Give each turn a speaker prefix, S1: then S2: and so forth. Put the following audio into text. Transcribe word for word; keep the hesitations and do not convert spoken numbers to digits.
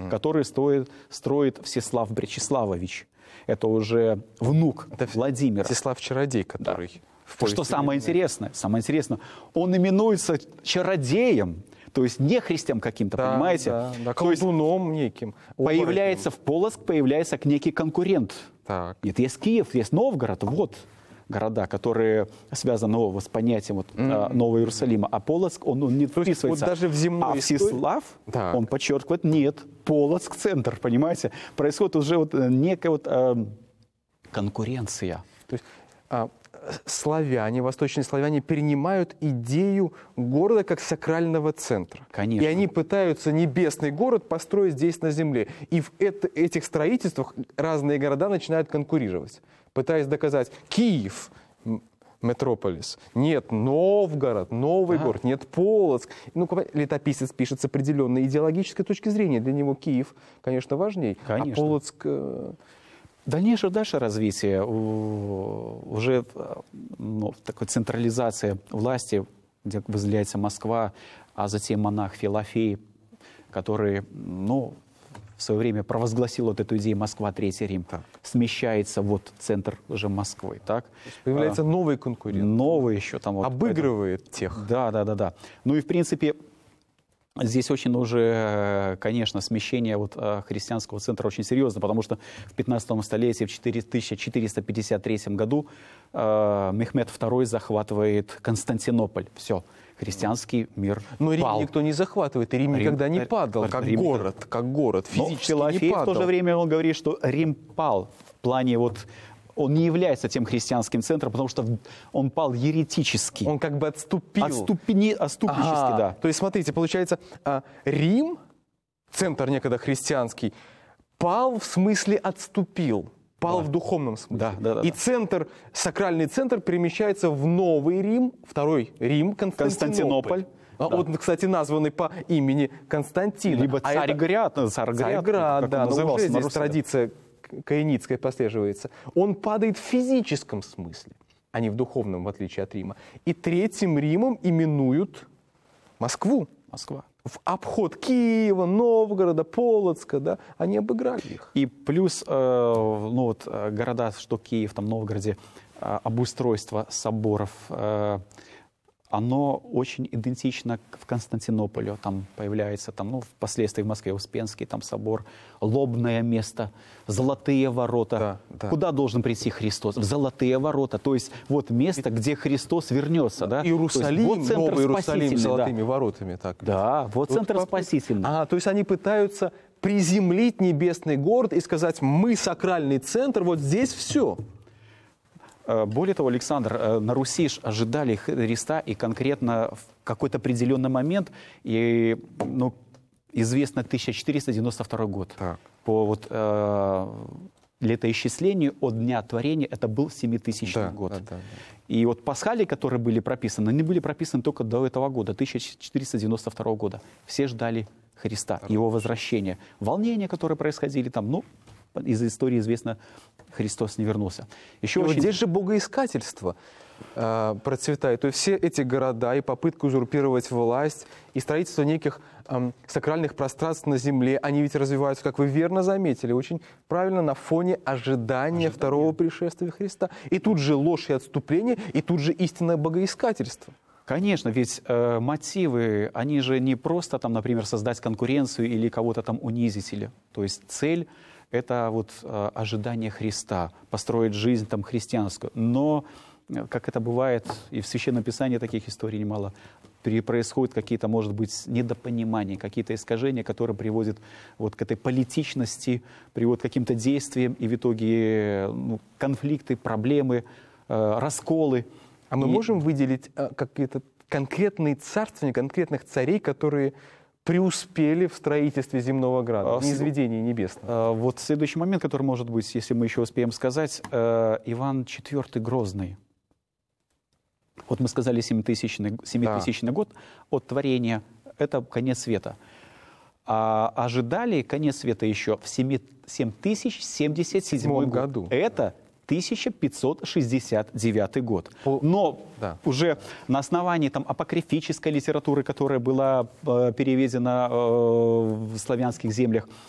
S1: который стоит, строит Всеслав Бречеславович. Это уже внук
S2: Это
S1: Владимира.
S2: Всеслав Чародей, который...
S1: Да. Что самое интересное, самое интересное, он именуется чародеем, то есть не христиан каким-то,
S2: да,
S1: понимаете?
S2: Да, да,
S1: то есть
S2: колдуном неким.
S1: Появляется в Полоцк, появляется некий конкурент.
S2: Так.
S1: Нет, есть Киев, есть Новгород, вот города, которые связаны ну, с понятием вот, mm-hmm. Нового Иерусалима. А Полоцк, он, он не вписывается.
S2: Вот даже в земной
S1: а Всеслав,
S2: да.
S1: он подчеркивает, нет, Полоцк центр, понимаете? Происходит уже вот некая вот э, конкуренция.
S2: То есть а, славяне, восточные славяне перенимают идею города как сакрального центра.
S1: Конечно.
S2: И они пытаются небесный город построить здесь на земле. И в это, этих строительствах разные города начинают конкурировать, пытаясь доказать: Киев, метрополис, нет, Новгород, новый
S1: ага.
S2: город, нет, Полоцк. Ну, летописец пишет с определенной идеологической точки зрения. Для него Киев, конечно, важней,
S1: конечно.
S2: А Полоцк...
S1: Дальнейшее дальше развитие, уже ну, такой централизация власти, где возделяется Москва, а затем монах Филофей, который, ну, в свое время провозгласил вот эту идею «Москва, Третий Рим», так. смещается вот центр уже Москвы, так?
S2: Появляется а, новый конкурент.
S1: Новый еще там. Вот,
S2: обыгрывает
S1: это,
S2: тех.
S1: Да, да, да, да. Ну и в принципе здесь очень уже, конечно, смещение вот христианского центра очень серьезно, потому что в пятнадцатом столетии, в тысяча четыреста пятьдесят третьем году э, Мехмед второй захватывает Константинополь. Все. Христианский мир
S2: Но Рим
S1: пал.
S2: никто не захватывает, и Рим, Рим никогда не падал, как
S1: Рим,
S2: город, как город, физически
S1: но
S2: не
S1: Филофей
S2: падал.
S1: в то же время он говорит, что Рим пал в плане вот... Он не является тем христианским центром, потому что он пал еретически.
S2: Он как бы отступил.
S1: Отступни, отступнически, ага. да.
S2: То есть, смотрите, получается, Рим, центр некогда христианский, пал в смысле отступил. Пал да. в духовном смысле.
S1: Да, да, да,
S2: и
S1: да.
S2: центр, сакральный центр перемещается в Новый Рим, второй Рим, Константинополь.
S1: Да.
S2: Он, кстати, названный по имени Константина.
S1: Либо
S2: а
S1: Царьград.
S2: Это...
S1: Царьград,
S2: Царьград, да. Но уже здесь
S1: Руси,
S2: традиция каиницкая прослеживается. Он падает в физическом смысле, а не в духовном, в отличие от Рима. И Третьим Римом именуют Москву.
S1: Москва.
S2: В обход Киева, Новгорода, Полоцка, да, они обыграли их.
S1: И плюс, э, ну вот, города, что Киев, там, Новгороде, э, обустройство соборов, э, оно очень идентично в Константинополе. Там появляется, там, ну, впоследствии в Москве Успенский там собор, Лобное место, Золотые ворота.
S2: Да, да.
S1: Куда должен прийти Христос? В Золотые ворота. То есть вот место, где Христос вернется. Да?
S2: Иерусалим,
S1: вот
S2: Новый Иерусалим с золотыми
S1: да.
S2: воротами. Так.
S1: Да, вот, вот центр
S2: поп...
S1: спасительный.
S2: А, то есть они пытаются приземлить небесный город и сказать: мы сакральный центр, вот здесь все.
S1: Более того, Александр, на Руси ожидали Христа, и конкретно в какой-то определенный момент, и, ну, известно тысяча четыреста девяносто второй год. Так. По вот, э, летоисчислению от дня творения это был семитысячный
S2: да,
S1: год.
S2: Да, да, да.
S1: И вот пасхали, которые были прописаны, они были прописаны только до этого года, тысяча четыреста девяносто второго года. Все ждали Христа, Хорошо. Его возвращения. Волнения, которые происходили там, ну, из истории известно, Христос не вернулся. Еще
S2: и
S1: очень...
S2: вот здесь же богоискательство э, процветает. То есть все эти города и попытка узурпировать власть, и строительство неких э, сакральных пространств на земле, они ведь развиваются, как вы верно заметили, очень правильно, на фоне ожидания Ожидание. второго пришествия Христа. И тут же ложь и отступление, и тут же истинное богоискательство.
S1: Конечно, ведь э, мотивы, они же не просто, там, например, создать конкуренцию или кого-то там унизить. Или, то есть цель — это вот э, ожидание Христа, построить жизнь там христианскую. Но, как это бывает, и в Священном Писании таких историй немало, происходят какие-то, может быть, недопонимания, какие-то искажения, которые приводят вот к этой политичности, приводят к каким-то действиям, и в итоге ну, конфликты, проблемы, э, расколы.
S2: А мы
S1: и... можем
S2: выделить э, какие-то конкретные царствования, конкретных царей, которые преуспели в строительстве земного града, в низведении небесного?
S1: Вот следующий момент, который может быть, если мы еще успеем сказать, Иван четвёртый Грозный. Вот мы сказали семитысячный, семитысячный да. год от творения, это конец света. А ожидали конец света еще в семь тысяч семьдесят седьмой году. Это тысяча пятьсот шестьдесят девятый год. Но да. уже на основании там, апокрифической литературы, которая была э, переведена э, в славянских землях,